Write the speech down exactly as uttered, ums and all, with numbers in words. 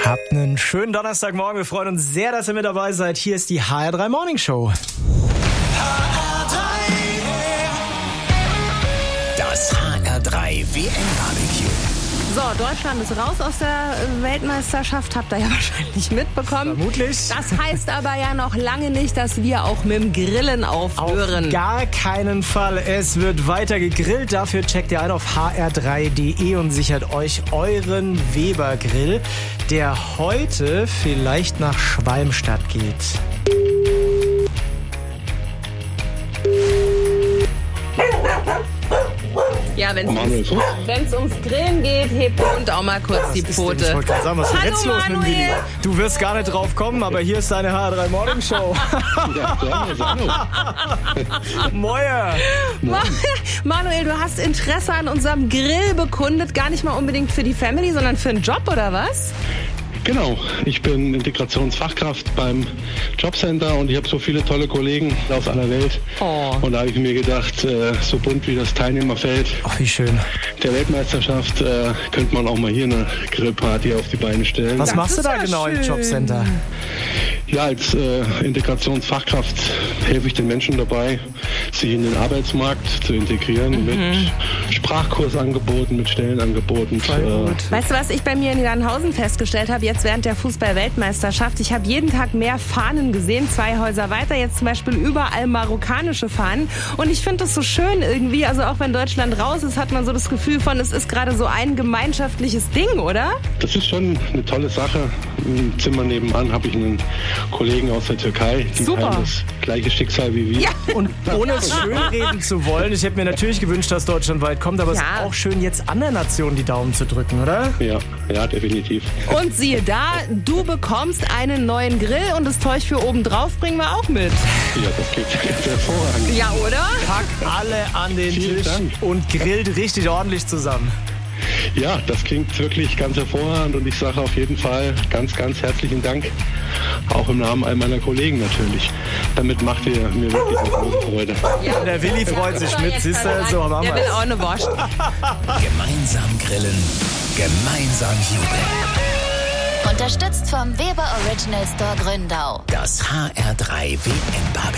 Habt einen schönen Donnerstagmorgen. Wir freuen uns sehr, dass ihr mit dabei seid. Hier ist die H R drei Morning Show. Das H R drei W M-Barbecue. So, Deutschland ist raus aus der Weltmeisterschaft, habt ihr ja wahrscheinlich mitbekommen. Vermutlich. Das heißt aber ja noch lange nicht, dass wir auch mit dem Grillen aufhören. Auf gar keinen Fall. Es wird weiter gegrillt. Dafür checkt ihr ein auf h r drei punkt d e und sichert euch euren Weber-Grill, der heute vielleicht nach Schwalmstadt geht. Ja, wenn es ums Grillen geht, hebt der Hund auch mal kurz Was die ist denn? Pfote. Ich wollte gerade sagen, was ist denn Hallo, jetzt los mit dem Manuel. Willi? Du wirst gar nicht drauf kommen, aber hier ist deine H R drei Morning Show. Moje. Ma- Manuel, du hast Interesse an unserem Grill bekundet. Gar nicht mal unbedingt für die Family, sondern für einen Job, oder was? Genau, ich bin Integrationsfachkraft beim Jobcenter und ich habe so viele tolle Kollegen aus aller Welt. Oh. Und da habe ich mir gedacht, äh, so bunt wie das Teilnehmerfeld Ach, wie schön. der Weltmeisterschaft, äh, könnte man auch mal hier eine Grillparty auf die Beine stellen. Was Das machst du ist da ja genau im schön. Jobcenter? Ja, als äh, Integrationsfachkraft helfe ich den Menschen dabei, sich in den Arbeitsmarkt zu integrieren mit Sprachkursangeboten, mit Stellenangeboten. Voll gut. Weißt du, was ich bei mir in Niedernhausen festgestellt habe, jetzt während der Fußball-Weltmeisterschaft? Ich habe jeden Tag mehr Fahnen gesehen, zwei Häuser weiter, jetzt zum Beispiel überall marokkanische Fahnen. Und ich finde das so schön irgendwie, also auch wenn Deutschland raus ist, hat man so das Gefühl von, es ist gerade so ein gemeinschaftliches Ding, oder? Das ist schon eine tolle Sache. Im Zimmer nebenan habe ich einen Kollegen aus der Türkei, die Super. teilen das gleiche Schicksal wie wir. Ja. Und ohne es schönreden zu wollen, ich hätte mir natürlich gewünscht, dass Deutschland weit kommt, aber es Ja. ist auch schön, jetzt anderen Nationen die Daumen zu drücken, oder? Ja, ja, definitiv. Und siehe da, du bekommst einen neuen Grill und das Zeug für oben drauf bringen wir auch mit. Ja, das klingt ganz hervorragend. Ja, oder? Pack alle an den Vielen Tisch Dank. und grillt richtig ordentlich zusammen. Ja, das klingt wirklich ganz hervorragend und ich sage auf jeden Fall ganz, ganz herzlichen Dank. Auch im Namen all meiner Kollegen natürlich. Damit macht ihr mir wirklich eine große Freude. Der Willi freut sich mit, siehst du, so machen Der will wir auch eine Wurst. Gemeinsam grillen, gemeinsam jubeln. Unterstützt vom Weber Original Store Gründau. Das H R drei W M-Barbecue.